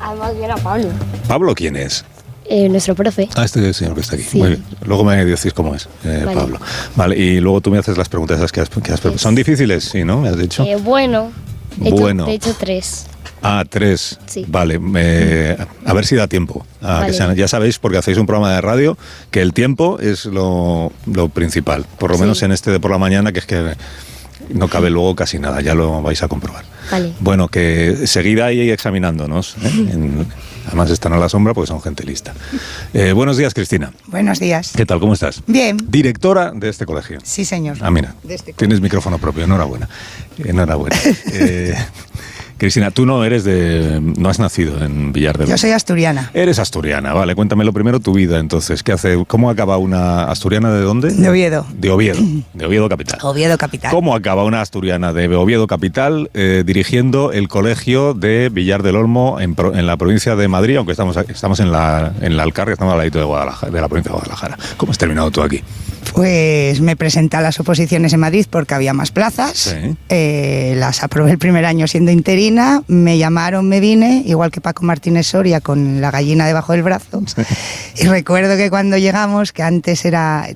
Más bien a Pablo. ¿Pablo quién es? Nuestro profe. Este señor que está aquí. Sí. Muy bien. Luego me decís cómo es, Vale. Pablo. Vale, y luego tú me haces las preguntas esas que has preparado. ¿Son difíciles? Sí, ¿no? ¿Me has dicho? Bueno. Bueno. De hecho, 3. 3. Sí. Vale, a ver si da tiempo. Vale. Ya sabéis, porque hacéis un programa de radio, que el tiempo es lo principal. Por lo menos en este de por la mañana, que es que no cabe luego casi nada. Ya lo vais a comprobar. Vale. Bueno, que seguid ahí examinándonos. Además están a la sombra porque son gente lista. Buenos días, Cristina. Buenos días. ¿Qué tal? ¿Cómo estás? Bien. Directora de este colegio. Sí, señor. Mira, tienes micrófono propio. Enhorabuena. Cristina, tú no has nacido en Villar del Olmo. Yo soy asturiana. Eres asturiana, vale. Cuéntame lo primero tu vida, entonces. ¿Cómo acaba una asturiana de dónde? De Oviedo. De Oviedo. De Oviedo capital. Oviedo capital. ¿Cómo acaba una asturiana de Oviedo capital dirigiendo el colegio de Villar del Olmo en la provincia de Madrid, aunque estamos en la Alcarria, estamos al ladito de la provincia de Guadalajara? ¿Cómo has terminado tú aquí? Pues me presenté a las oposiciones en Madrid porque había más plazas. Sí. Las aprobé el primer año siendo interina. Me llamaron, me vine, igual que Paco Martínez Soria, con la gallina debajo del brazo. Sí. Y recuerdo que cuando llegamos, que antes era...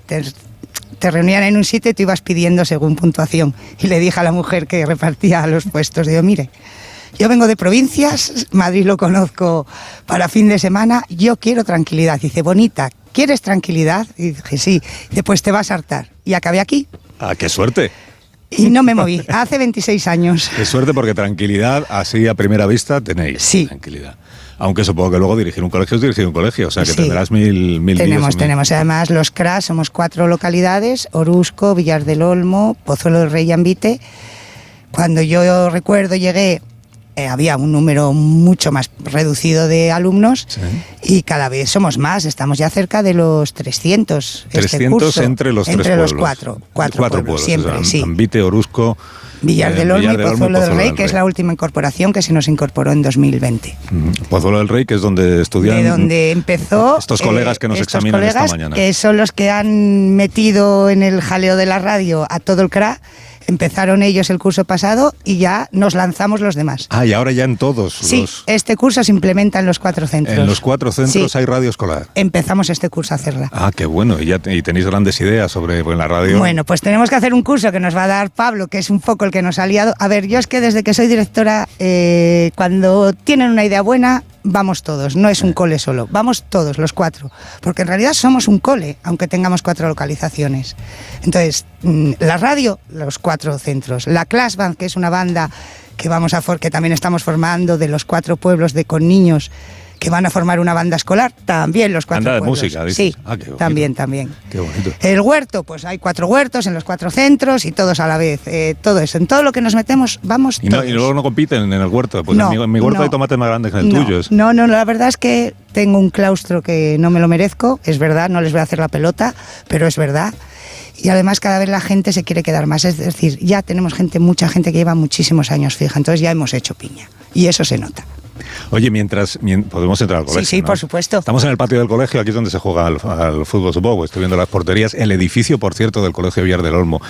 Te reunían en un sitio y tú ibas pidiendo según puntuación. Y le dije a la mujer que repartía los puestos, digo, mire, yo vengo de provincias, Madrid lo conozco para fin de semana, yo quiero tranquilidad. Dice, bonita, ¿quieres tranquilidad? Y dije, sí. Después te vas a hartar. Y acabé aquí. ¡Ah, qué suerte! Y no me moví, hace 26 años. Qué suerte, porque tranquilidad, así a primera vista, tenéis. Sí. Tranquilidad. Aunque supongo que luego dirigir un colegio es dirigir un colegio, o sea que sí. Tendrás mil Tenemos. Además, los CRAS somos 4 localidades: Orusco, Villar del Olmo, Pozuelo del Rey y Ambite. Cuando yo recuerdo llegué, había un número mucho más reducido de alumnos, sí. Y cada vez somos más, estamos ya cerca de los 300. 300 entre los 3 pueblos. Entre los 4 pueblos, siempre, o sea, sí. Ambite, Orusco, Villar del Olmo y Pozuelo del Rey, que es la última incorporación que se nos incorporó en 2020. Pozuelo del Rey, que es donde estudian... De donde empezó... Estos colegas que nos examinan esta mañana. Que son los que han metido en el jaleo de la radio a todo el CRA. Empezaron ellos el curso pasado y ya nos lanzamos los demás. Y ahora ya en todos. Sí, este curso se implementa en los 4 centros. En los 4 centros sí. Hay radio escolar. Empezamos este curso a hacerla. Qué bueno. Y tenéis grandes ideas sobre la radio. Bueno, pues tenemos que hacer un curso que nos va a dar Pablo, que es un poco el que nos ha liado. A ver, yo es que desde que soy directora, cuando tienen una idea buena, vamos todos, no es un cole solo, vamos todos, los 4, porque en realidad somos un cole, aunque tengamos 4 localizaciones. Entonces, la radio, los 4 centros, la Class Band, que es una banda que que también estamos formando de los 4 pueblos con niños que van a formar una banda escolar, también los 4 pueblos. Banda de música, dices. Sí, también. Qué bonito. El huerto, pues hay 4 huertos en los 4 centros y todos a la vez. Todo eso, en todo lo que nos metemos, vamos todos. Y luego no compiten en el huerto, pues no, en mi huerto hay tomates más grandes que en el tuyo. No, la verdad es que tengo un claustro que no me lo merezco, es verdad, no les voy a hacer la pelota, pero es verdad. Y además cada vez la gente se quiere quedar más, es decir, ya tenemos mucha gente que lleva muchísimos años fija, entonces ya hemos hecho piña y eso se nota. Oye, podemos entrar al colegio. Sí, ¿no? Por supuesto. Estamos en el patio del colegio, aquí es donde se juega al fútbol, supongo. Estoy viendo las porterías. El edificio, por cierto, del Colegio Villar del Olmo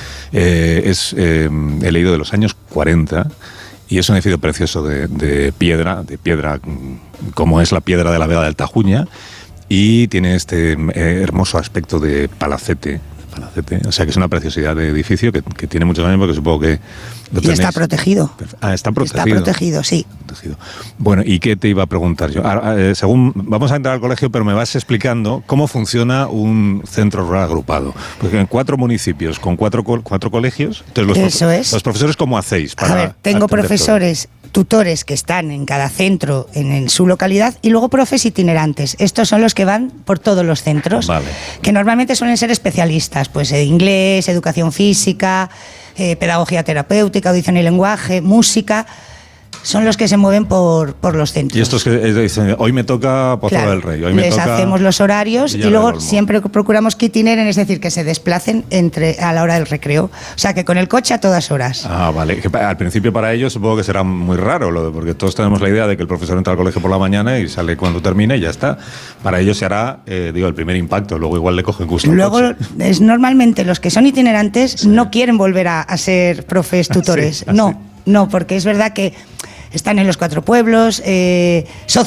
he leído de los años 40 y es un edificio precioso de piedra como es la piedra de la Vega del Tajuña, y tiene este hermoso aspecto de palacete. O sea que es una preciosidad de edificio que tiene muchos años, porque supongo que lo tenéis. Y está protegido. Está protegido. Está protegido, sí. Bueno, ¿y qué te iba a preguntar yo? Vamos a entrar al colegio, pero me vas explicando cómo funciona un centro rural agrupado. Porque en 4 municipios, con 4 colegios, entonces los profesores, ¿cómo hacéis? Tengo profesores, tutores que están en cada centro, en su localidad, y luego profes itinerantes. Estos son los que van por todos los centros, vale. Que normalmente suelen ser especialistas, pues inglés, educación física, pedagogía terapéutica, audición y lenguaje, música. Son los que se mueven por los centros. Y estos que dicen, hoy me toca Pozuelo del Rey, hoy me toca... hacemos los horarios y luego siempre procuramos que itineren, es decir, que se desplacen a la hora del recreo. O sea, que con el coche a todas horas. Vale. Que al principio para ellos supongo que será muy raro, porque todos tenemos la idea de que el profesor entra al colegio por la mañana y sale cuando termine y ya está. Para ellos se hará, el primer impacto, luego igual le cogen gusto. Luego, normalmente los que son itinerantes no quieren volver a ser profes tutores. No, porque es verdad que están en los 4 pueblos,